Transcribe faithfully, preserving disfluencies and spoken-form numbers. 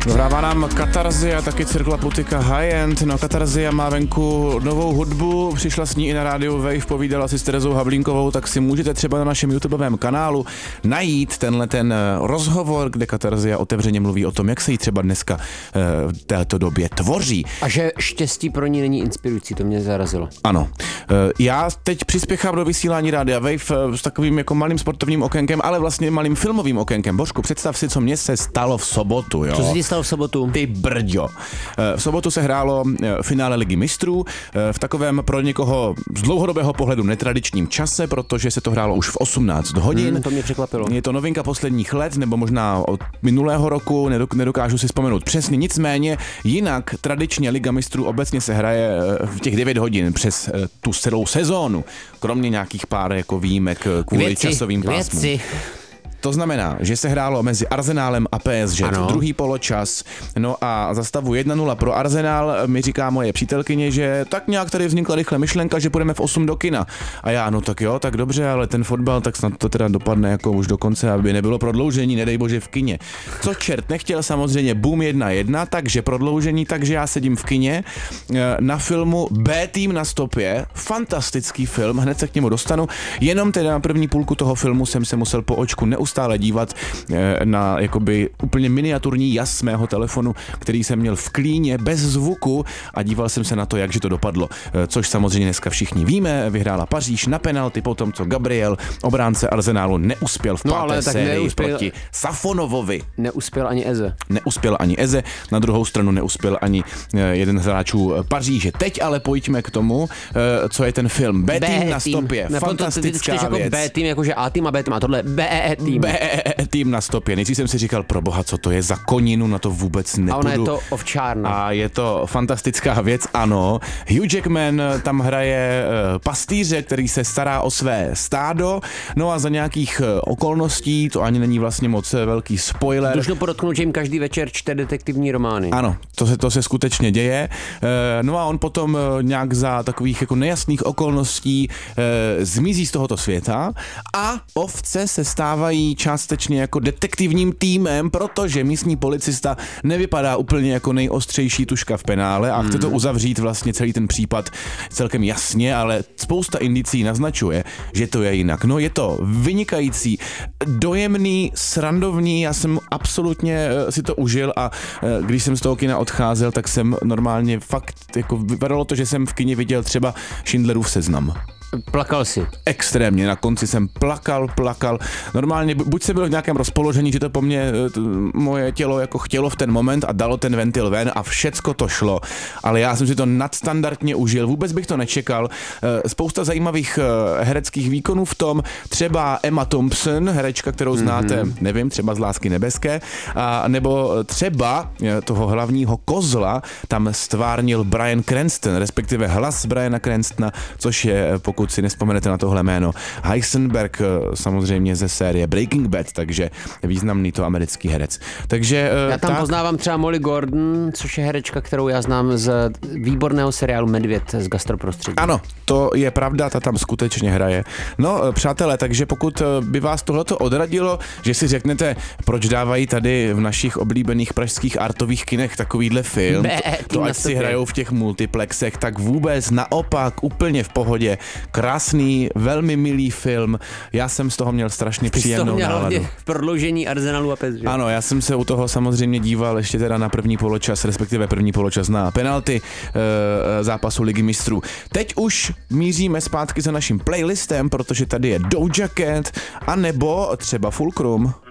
Dohrává nám Katarzia a taky Cirkla Putika High End. No, Katarzia má venku novou hudbu, přišla s ní i na rádiu Wave, povídala si s Terezou Havlínkovou, tak si můžete třeba na našem YouTubeovém kanálu najít tenhle ten rozhovor, kde Katarzia otevřeně mluví o tom, jak se jí třeba dneska v této době tvoří. A že štěstí pro ní není inspirující, to mě zarazilo. Ano. Já teď přispěchám do vysílání rádia Wave s takovým jako malým sportovním okénkem, ale vlastně malým filmovým okénkem. Božku, představ si, co mě se stalo v sobotu, jo. Co se ti stalo v sobotu? Ty brďo. V sobotu se hrálo finále Ligy mistrů v takovém pro někoho z dlouhodobého pohledu netradičním čase, protože se to hrálo už v osmnáct hodin. Hmm, to mě překvapilo. Je to novinka posledních let, nebo možná od minulého roku, nedokážu si vzpomenout přesně. Nicméně, jinak tradičně Liga mistrů obecně se hraje v těch devět hodin přes tu celou sezónu, kromě nějakých pár jako výjimek kvůli věci, časovým pásmům. Věci. To znamená, že se hrálo mezi Arsenálem a P S G, druhý poločas. No a za stavu jedna nula pro Arsenal mi říká moje přítelkyně, že tak nějak tady vznikla rychle myšlenka, že půjdeme v osm do kina. A já, no tak jo, tak dobře, ale ten fotbal, tak snad to teda dopadne jako už do konce, aby nebylo prodloužení, nedej bože v kině. Co čert nechtěl, samozřejmě boom jedna jedna, takže prodloužení, takže já sedím v kině na filmu B-Team na stopě, fantastický film, hned se k němu dostanu, jenom teda na první půlku toho filmu jsem se musel po očku neustále stále dívat na jakoby úplně miniaturní jas mého telefonu, který jsem měl v klíně bez zvuku a díval jsem se na to, jakže to dopadlo. Což samozřejmě dneska všichni víme, vyhrála Paříž na penalty po tom, co Gabriel, obránce Arsenálu, neuspěl v páté no, sérii neuspěl, proti Safonovovi. Neuspěl ani Eze. Neuspěl ani Eze, na druhou stranu neuspěl ani jeden z hráčů Paříže. Teď ale pojďme k tomu, co je ten film. B-Team na stopě, fantastická jako věc. B-Team, jakože A-Team a B-Team a tohle B-Team. B-Team na stopě. Nejdřív jsem si říkal, pro boha, co to je za koninu, na to vůbec nepůjdu. A ona je to ovčárna. A je to fantastická věc, ano. Hugh Jackman tam hraje pastýře, který se stará o své stádo, no a za nějakých okolností, to ani není vlastně moc velký spoiler. Dlužno podotknout, že jim každý večer čte detektivní romány. Ano, to se, to se skutečně děje. No a on potom nějak za takových jako nejasných okolností zmizí z tohoto světa a ovce se stávají částečně jako detektivním týmem, protože místní policista nevypadá úplně jako nejostřejší tuška v penále a chce to uzavřít vlastně celý ten případ celkem jasně, ale spousta indicí naznačuje, že to je jinak. No je to vynikající, dojemný, srandovní, já jsem absolutně si to užil a když jsem z toho kina odcházel, tak jsem normálně fakt, jako vypadalo to, že jsem v kině viděl třeba Schindlerův seznam. Plakal si. Extrémně, na konci jsem plakal, plakal. Normálně, buď jsem byl v nějakém rozpoložení, že to po mně t, moje tělo jako chtělo v ten moment a dalo ten ventil ven a všecko to šlo. Ale já jsem si to nadstandardně užil, vůbec bych to nečekal. Spousta zajímavých hereckých výkonů v tom, třeba Emma Thompson, herečka, kterou znáte, mm-hmm. nevím, třeba z Lásky nebeské, a nebo třeba toho hlavního kozla tam stvárnil Bryan Cranston, respektive hlas Bryana Cranstona, což je, pokud si nespomenete na tohle jméno, Heisenberg, samozřejmě ze série Breaking Bad, takže významný to americký herec. Takže já tam tak... poznávám třeba Molly Gordon, což je herečka, kterou já znám z výborného seriálu Medvěd z gastroprostředí. Ano, to je pravda, ta tam skutečně hraje. No, přátelé, takže pokud by vás tohleto odradilo, že si řeknete, proč dávají tady v našich oblíbených pražských artových kinech takovýhle film, Bé, to, to ať si hrajou v těch multiplexech, tak vůbec naopak, úplně v pohodě. Krásný, velmi milý film. Já jsem z toho měl strašně Ty příjemnou náladu. V prodloužení Arsenalu a P S G. Ano, já jsem se u toho samozřejmě díval ještě teda na první poločas, respektive první poločas na penalty e, zápasu Ligy mistrů. Teď už míříme zpátky za naším playlistem, protože tady je Doja Cat a nebo třeba Fulcrum.